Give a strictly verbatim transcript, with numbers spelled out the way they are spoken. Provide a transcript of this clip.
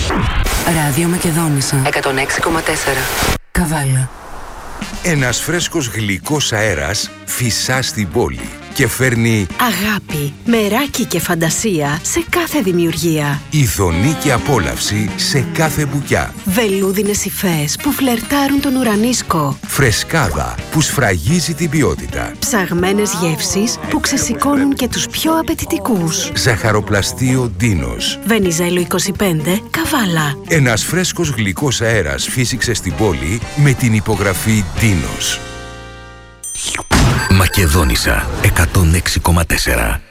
Ράδιο Μακεδόνισσα εκατόν έξι κόμμα τέσσερα. Καβάλα. Ένας φρέσκος γλυκός αέρας φυσά στην πόλη και φέρνει αγάπη, μεράκι και φαντασία σε κάθε δημιουργία. ειδονή και απόλαυση σε κάθε μπουκιά. Βελούδινες υφές που φλερτάρουν τον ουρανίσκο. Φρεσκάδα που σφραγίζει την ποιότητα. Ψαγμένες γεύσεις που ξεσηκώνουν και τους πιο απαιτητικούς. Ζαχαροπλαστείο Ντίνος. Βενιζέλο είκοσι πέντε, Καβάλα. Ένας φρέσκος γλυκός αέρας φύσηξε στην πόλη με την υπογραφή Ντίνος. Μακεδόνισσα εκατόν έξι κόμμα τέσσερα.